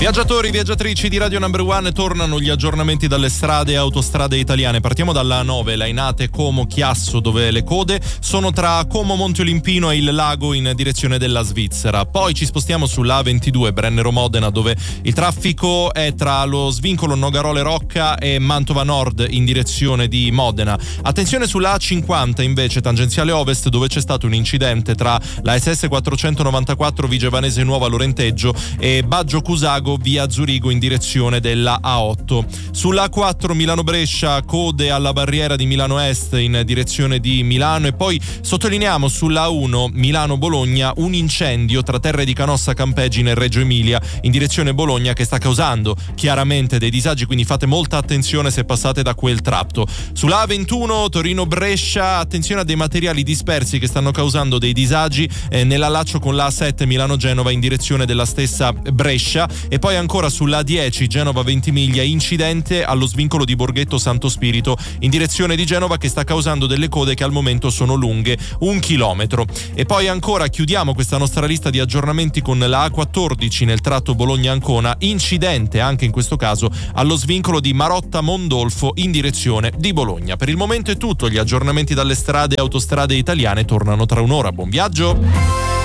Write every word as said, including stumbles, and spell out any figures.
Viaggiatori, viaggiatrici di Radio Number One, tornano gli aggiornamenti dalle strade e autostrade italiane. Partiamo dalla A nove, Lainate, Como, Chiasso, dove le code sono tra Como, Monte Olimpino e il Lago in direzione della Svizzera. Poi ci spostiamo sulla A ventidue, Brennero Modena, dove il traffico è tra lo svincolo Nogarole Rocca e Mantova Nord in direzione di Modena. Attenzione sulla A cinquanta invece, tangenziale ovest, dove c'è stato un incidente tra la S S quattrocentonovantaquattro Vigevanese Nuova Lorenteggio e Baggio Cusago via Zurigo in direzione della A otto. Sulla A quattro Milano-Brescia, code alla barriera di Milano Est in direzione di Milano. E poi sottolineiamo sulla A uno Milano-Bologna un incendio tra Terre di Canossa Campeggi nel Reggio Emilia in direzione Bologna, che sta causando chiaramente dei disagi, quindi fate molta attenzione se passate da quel tratto. Sulla A ventuno Torino-Brescia, attenzione a dei materiali dispersi che stanno causando dei disagi eh, nell'allaccio con la A sette Milano-Genova in direzione della stessa Brescia. E poi ancora sulla A dieci Genova-Ventimiglia, incidente allo svincolo di Borghetto Santo Spirito in direzione di Genova, che sta causando delle code che al momento sono lunghe un chilometro. E poi ancora chiudiamo questa nostra lista di aggiornamenti con la A quattordici nel tratto Bologna-Ancona, incidente anche in questo caso allo svincolo di Marotta-Mondolfo in direzione di Bologna. Per il momento è tutto, gli aggiornamenti dalle strade e autostrade italiane tornano tra un'ora. Buon viaggio!